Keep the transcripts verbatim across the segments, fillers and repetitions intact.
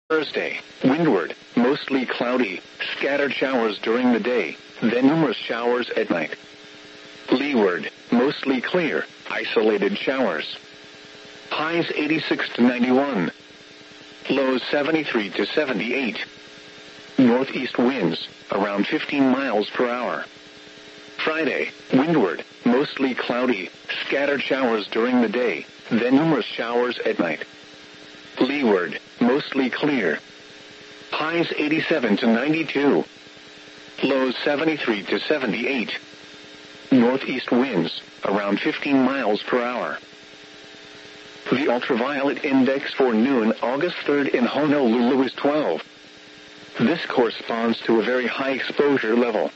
Thursday, windward, mostly cloudy, scattered showers during the day, then numerous showers at night. Leeward, mostly clear, isolated showers. Highs eighty-six to ninety-one. Lows seventy-three to seventy-eight. Northeast winds, around fifteen miles per hour. Friday, windward, mostly cloudy, scattered showers during the day, then numerous showers at night. Leeward, mostly clear. Highs eighty-seven to ninety-two. Lows seventy-three to seventy-eight. Northeast winds, around fifteen miles per hour. The ultraviolet index for noon August third in Honolulu is twelve. This corresponds to a very high exposure level.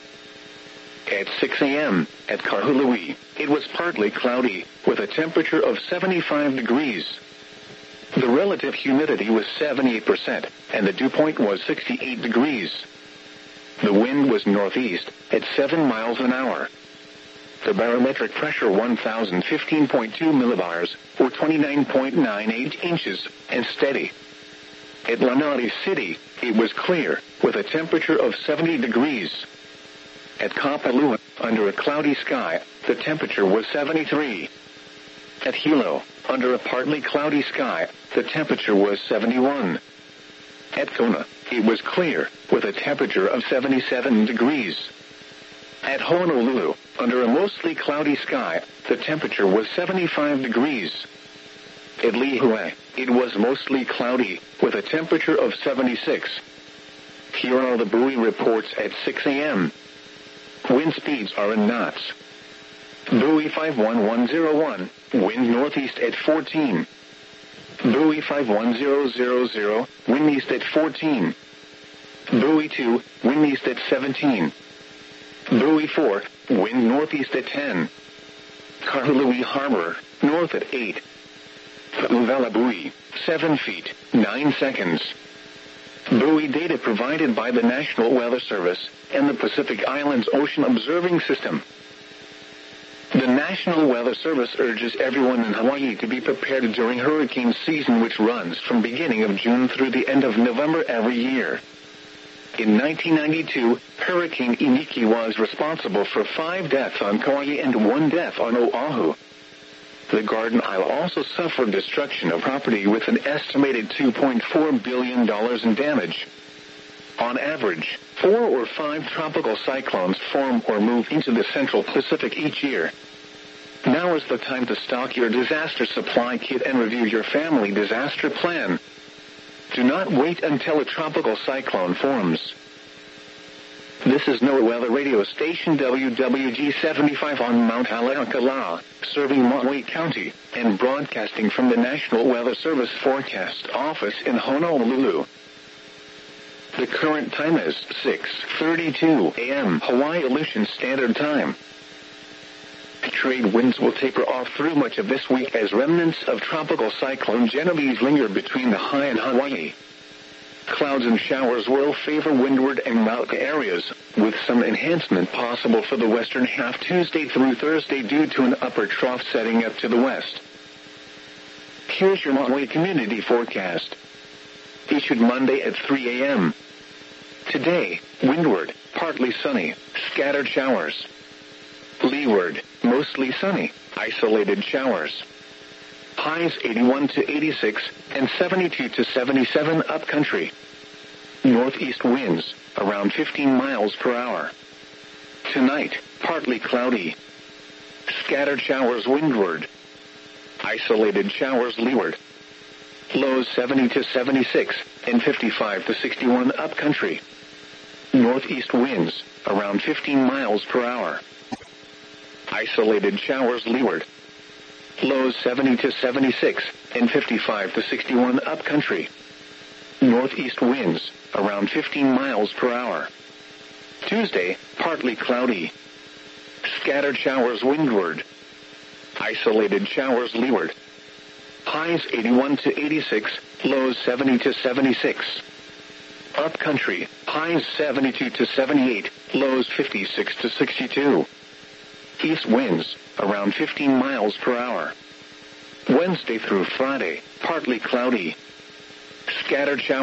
At six a.m., at Kahului, it was partly cloudy, with a temperature of seventy-five degrees. The relative humidity was seventy-eight percent, and the dew point was sixty-eight degrees. The wind was northeast, at seven miles an hour. The barometric pressure one thousand fifteen point two millibars, or twenty-nine point nine eight inches, and steady. At Lanai City, it was clear, with a temperature of seventy degrees. At Kapalua, under a cloudy sky, the temperature was seventy-three. At Hilo, under a partly cloudy sky, the temperature was seventy-one. At Kona, it was clear, with a temperature of seventy-seven degrees. At Honolulu, under a mostly cloudy sky, the temperature was seventy-five degrees. At Lihue, it was mostly cloudy, with a temperature of seventy-six. Here are the buoy reports at six a.m. Wind speeds are in knots. Buoy five one one zero one, wind northeast at fourteen. Buoy five one zero zero zero, wind east at fourteen. Buoy two, wind east at seventeen. Buoy four, wind northeast at ten. Kahului Harbor, north at eight. Pa'uvela buoy, seven feet, nine seconds. Buoy data provided by the National Weather Service and the Pacific Islands Ocean Observing System. The National Weather Service urges everyone in Hawaii to be prepared during hurricane season, which runs from beginning of June through the end of November every year. In nineteen ninety-two, Hurricane Iniki was responsible for five deaths on Kauai and one death on Oahu. The Garden Isle also suffered destruction of property with an estimated two point four billion dollars in damage. On average, four or five tropical cyclones form or move into the Central Pacific each year. Now is the time to stock your disaster supply kit and review your family disaster plan. Do not wait until a tropical cyclone forms. This is NOAA Weather Radio Station W W G seventy-five on Mount Haleakala, serving Maui County, and broadcasting from the National Weather Service Forecast Office in Honolulu. The current time is six thirty-two a.m. Hawaii Aleutian Standard Time. Trade winds will taper off through much of this week as remnants of Tropical Cyclone Genevieve linger between the high and Hawaii. Clouds and showers will favor windward and mountain areas, with some enhancement possible for the western half Tuesday through Thursday due to an upper trough setting up to the west. Here's your Maui community forecast. Issued Monday at three a.m. Today, windward, partly sunny, scattered showers. Leeward, mostly sunny, isolated showers. Highs eighty-one to eighty-six and seventy-two to seventy-seven upcountry. Northeast winds, around fifteen miles per hour. Tonight, partly cloudy. Scattered showers windward. Isolated showers leeward. Lows seventy to seventy-six and fifty-five to sixty-one upcountry. Northeast winds, around fifteen miles per hour. Isolated showers leeward. Lows seventy to seventy-six and fifty-five to sixty-one upcountry. Northeast winds, around fifteen miles per hour. Tuesday, partly cloudy. Scattered showers windward. Isolated showers leeward. Highs eighty-one to eighty-six, lows seventy to seventy-six. Upcountry, highs seventy-two to seventy-eight, lows fifty-six to sixty-two. East winds, around fifteen miles per hour. Wednesday through Friday, partly cloudy. Scattered showers.